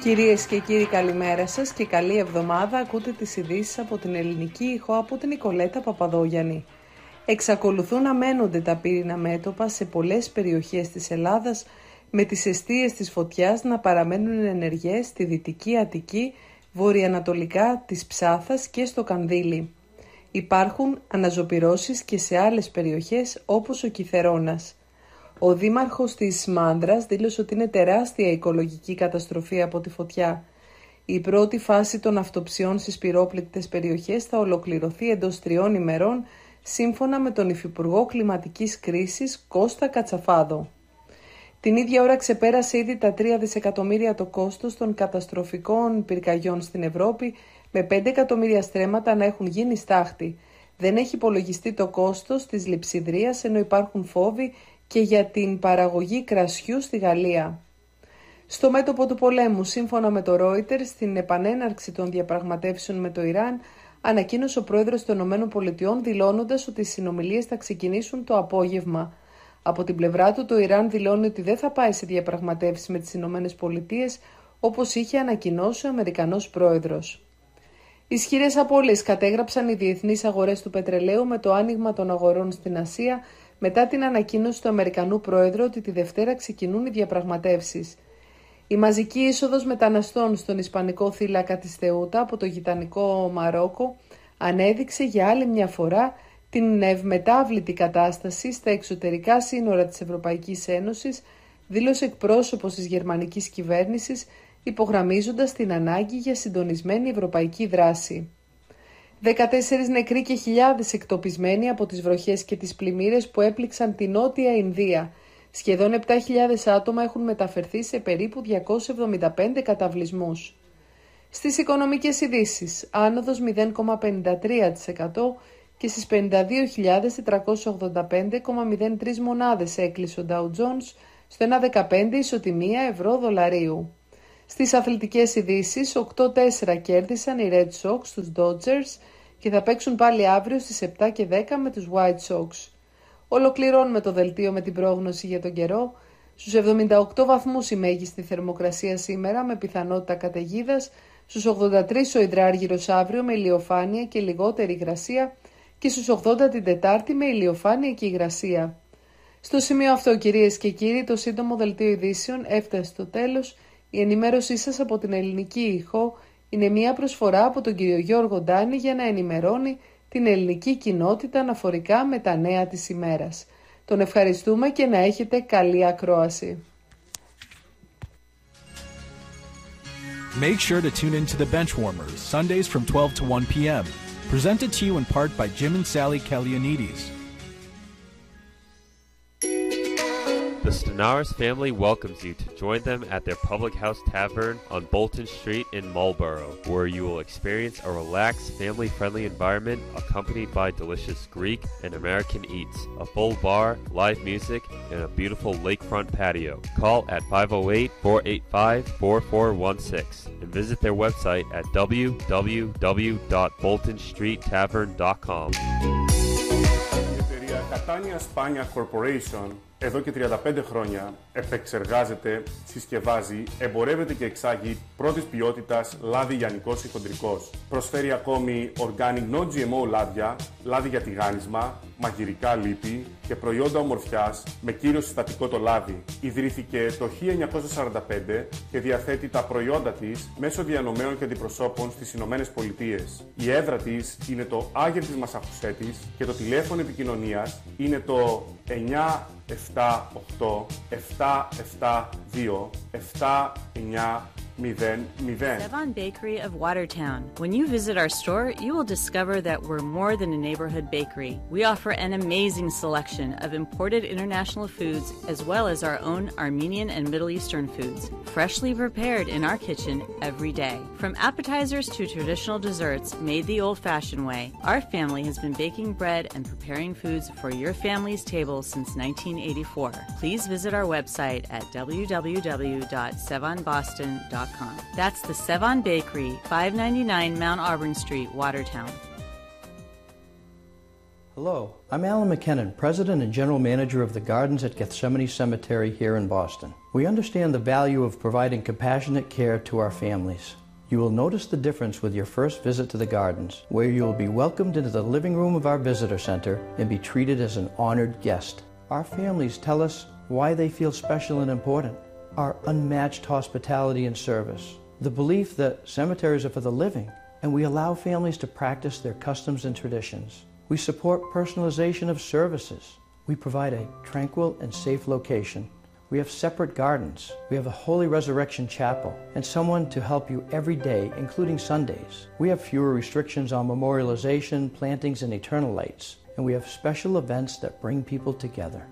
Κυρίες και κύριοι, καλημέρα σας και καλή εβδομάδα. Ακούτε τις ειδήσεις από την Ελληνική Ηχό από την Νικολέτα Παπαδόγιαννη. Εξακολουθούν να μένονται τα πύριννα μέτωπα σε πολλές περιοχές της Ελλάδας, με τις εστίες της φωτιάς να παραμένουν ενεργές στη Δυτική Αττική, βορειοανατολικά της Ψάθας και στο Κανδύλι. Υπάρχουν αναζωπυρώσεις και σε άλλες περιοχές όπως ο Κιθερώνας. Ο δήμαρχος της Μάνδρας δήλωσε ότι είναι τεράστια οικολογική καταστροφή από τη φωτιά. Η πρώτη φάση των αυτοψιών στις πυρόπληκτες περιοχές θα ολοκληρωθεί εντός 3 ημερών, σύμφωνα με τον Υφυπουργό Κλιματικής Κρίσης Κώστα Κατσαφάδο. Την ίδια ώρα ξεπέρασε ήδη τα 3 δισεκατομμύρια το κόστος των καταστροφικών πυρκαγιών στην Ευρώπη, με 5 εκατομμύρια στρέμματα να έχουν γίνει στάχτη. Δεν έχει υπολογιστεί το κόστος της λειψιδρίας, ενώ υπάρχουν φόβοι και για την παραγωγή κρασιού στη Γαλλία. Στο μέτωπο του πολέμου, σύμφωνα με το Reuters, στην επανέναρξη των διαπραγματεύσεων με το Ιράν, ανακοίνωσε ο πρόεδρος των ΗΠΑ δηλώνοντας ότι οι συνομιλίες θα ξεκινήσουν το απόγευμα. Από την πλευρά του, το Ιράν δηλώνει ότι δεν θα πάει σε διαπραγματεύσεις με τις ΗΠΑ, όπως είχε ανακοινώσει ο Αμερικανός πρόεδρος. Ισχυρές απώλειες κατέγραψαν οι διεθνείς αγορές του πετρελαίου με το άνοιγμα των αγορών στην Ασία, μετά την ανακοίνωση του Αμερικανού Πρόεδρου ότι τη Δευτέρα ξεκινούν οι διαπραγματεύσεις. Η μαζική είσοδος μεταναστών στον Ισπανικό θύλακα της Θεούτα από το γειτονικό Μαρόκο ανέδειξε για άλλη μια φορά την ευμετάβλητη κατάσταση στα εξωτερικά σύνορα της Ευρωπαϊκής Ένωσης, δήλωσε εκπρόσωπος της γερμανικής κυβέρνησης, υπογραμμίζοντας την ανάγκη για συντονισμένη ευρωπαϊκή δράση. 14 νεκροί και χιλιάδες εκτοπισμένοι από τις βροχές και τις πλημμύρες που έπληξαν την Νότια Ινδία. Σχεδόν 7.000 άτομα έχουν μεταφερθεί σε περίπου 275 καταβλισμούς. Στις οικονομικές ειδήσεις, άνοδος 0,53% και στις 52.485,03 μονάδες έκλεισε ο Dow Jones στο 1,15 ισοτιμία ευρώ-δολαρίου. Στις αθλητικές ειδήσεις, 8-4 κέρδισαν οι Red Sox στους Dodgers και θα παίξουν πάλι αύριο στις 7 και 10 με τους White Sox. Ολοκληρώνουμε το δελτίο με την πρόγνωση για τον καιρό. Στους 78 βαθμούς η μέγιστη θερμοκρασία σήμερα με πιθανότητα καταιγίδας, στους 83 ο υδράργυρος αύριο με ηλιοφάνεια και λιγότερη υγρασία και στους 80 την Τετάρτη με ηλιοφάνεια και υγρασία. Στο σημείο αυτό, κυρίες και κύριοι, το σύντομο δελτίο ειδήσεων έφτασε στο τέλος. Η ενημέρωσή σας από την Ελληνική Ηχό είναι μια προσφορά από τον κύριο Γιώργο Ντάνη για να ενημερώνει την ελληνική κοινότητα αναφορικά με τα νέα της ημέρας. Τον ευχαριστούμε και να έχετε καλή ακρόαση. Make sure to tune in to the Benchwarmers, Sundays from 12 to 1 p.m. Presented to you in part by Jim and Sally Kalianides. The Stenaris family welcomes you to join them at their Public House Tavern on Bolton Street in Marlborough, where you will experience a relaxed, family-friendly environment accompanied by delicious Greek and American eats, a full bar, live music, and a beautiful lakefront patio. Call at 508-485-4416 and visit their website at www.boltonstreettavern.com. Η εταιρεία Catania Spagna Corporation εδώ και 35 χρόνια επεξεργάζεται, συσκευάζει, εμπορεύεται και εξάγει πρώτης ποιότητας λάδι λιανικός ή χοντρικός. Προσφέρει ακόμη organic no-GMO λάδια, λάδι για τηγάνισμα, μαγειρικά λίπη και προϊόντα ομορφιάς με κύριο συστατικό το λάδι. Ιδρύθηκε το 1945 και διαθέτει τα προϊόντα της μέσω διανομέων και αντιπροσώπων στις Ηνωμένες Πολιτείες. Η έδρα της είναι το Άγερ της Μασαχουσέτης και το τηλέφωνο επικοινωνίας είναι το 978 772 7900. Sevan Bakery of Watertown. When you visit our store, you will discover that we're more than a neighborhood bakery. We offer an amazing selection of imported international foods as well as our own Armenian and Middle Eastern foods, freshly prepared in our kitchen every day. From appetizers to traditional desserts made the old-fashioned way, our family has been baking bread and preparing foods for your family's table since 1984. Please visit our website at www.sevanboston.com. That's the Sevan Bakery, 599 Mount Auburn Street, Watertown. Hello, I'm Alan McKinnon, President and General Manager of the Gardens at Gethsemane Cemetery here in Boston. We understand the value of providing compassionate care to our families. You will notice the difference with your first visit to the Gardens, where you will be welcomed into the living room of our visitor center and be treated as an honored guest. Our families tell us why they feel special and important. Our unmatched hospitality and service. The belief that cemeteries are for the living, and we allow families to practice their customs and traditions. We support personalization of services. We provide a tranquil and safe location. We have separate gardens. We have a Holy Resurrection Chapel and someone to help you every day, including Sundays. We have fewer restrictions on memorialization, plantings, and eternal lights. And we have special events that bring people together.